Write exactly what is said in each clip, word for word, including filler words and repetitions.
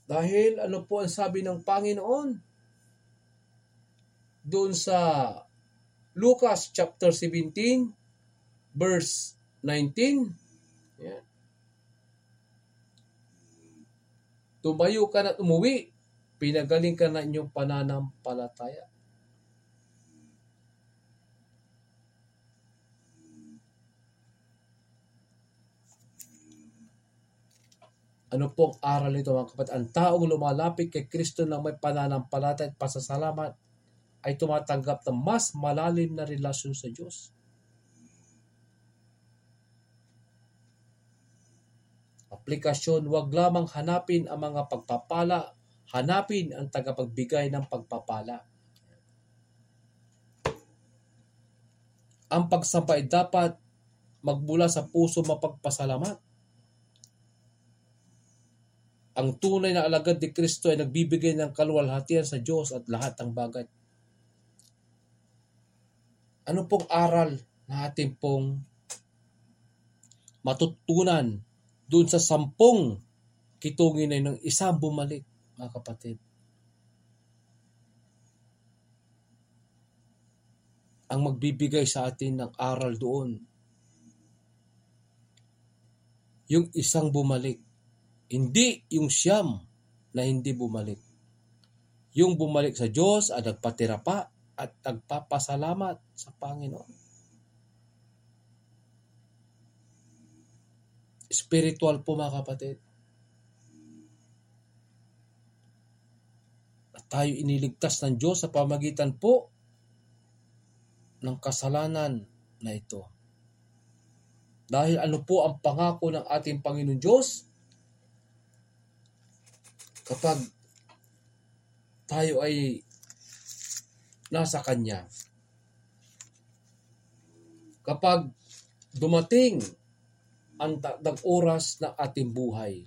Dahil ano po ang sabi ng Panginoon doon sa Lucas chapter seventeen verse nineteen. Yan. Tumayo ka na at umuwi, pinagaling ka na inyong pananampalataya. Ano pong aral nito mga kapatid? Ang taong lumalapit kay Kristo na may pananampalataya at pasasalamat ay tumatanggap ng mas malalim na relasyon sa Diyos. Aplikasyon, huwag lamang hanapin ang mga pagpapala, hanapin ang tagapagbigay ng pagpapala. Ang pagsambay dapat magmula sa puso mapagpasalamat. Ang tunay na alagad ni Kristo ay nagbibigay ng kaluwalhatian sa Diyos at lahat ng bagay. Ano pong aral na ating pong matutunan doon sa sampung kitungin ay ng isang bumalik, mga kapatid? Ang magbibigay sa atin ng aral doon, yung isang bumalik. Hindi yung siyam na hindi bumalik. Yung bumalik sa Diyos at nagpatira pa at nagpapasalamat sa Panginoon. Spiritual po mga kapatid. At tayo iniligtas ng Diyos sa pamagitan po ng kasalanan na ito. Dahil ano po ang pangako ng ating Panginoon Diyos? Kapag tayo ay nasa Kanya, kapag dumating ang takdang oras ng ating buhay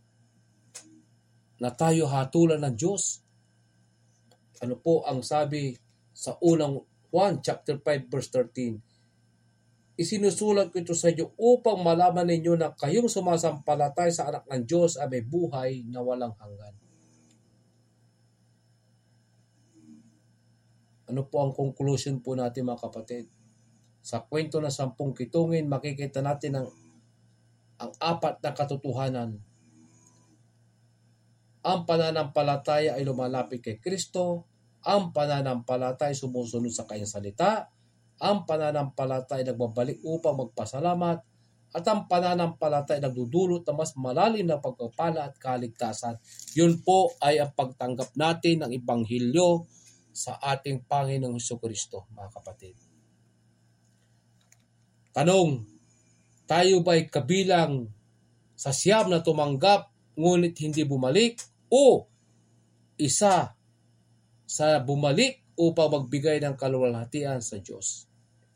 na tayo hatulan ng Diyos, ano po ang sabi sa unang Juan chapter five verse thirteen? Isinusulat ko ito sa inyo upang malaman ninyo na kayong sumasampalatay sa anak ng Diyos ay may buhay na walang hanggan. Ano po ang conclusion po natin mga kapatid? Sa kwento na sampung kitungin, makikita natin ang, ang apat na katotohanan. Ang pananampalataya ay lumalapit kay Kristo. Ang pananampalataya ay sumusunod sa kanyang salita. Ang pananampalataya ay nagbabalik upang magpasalamat. At ang pananampalataya ay nagdudulot na mas malalim na pagpapala at kaligtasan. Yun po ay ang pagtanggap natin ng Ebanghelyo sa ating Panginoong Jesucristo, mga kapatid. Tanong, tayo ba'y kabilang sa siyam na tumanggap ngunit hindi bumalik o isa sa bumalik upang magbigay ng kaluwalhatian sa Diyos?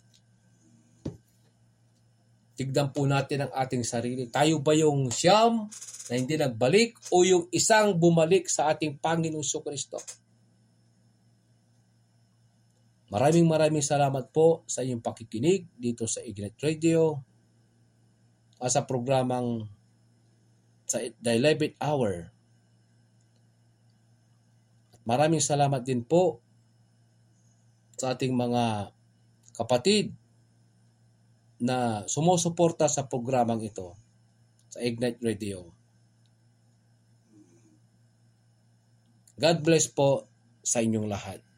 Tignan po natin ang ating sarili. Tayo ba yung siyam na hindi nagbalik o yung isang bumalik sa ating Panginoong Jesucristo? Maraming maraming salamat po sa inyong pakikinig dito sa Ignite Radio sa programang sa The eleventh Hour. Maraming salamat din po sa ating mga kapatid na sumusuporta sa programang ito sa Ignite Radio. God bless po sa inyong lahat.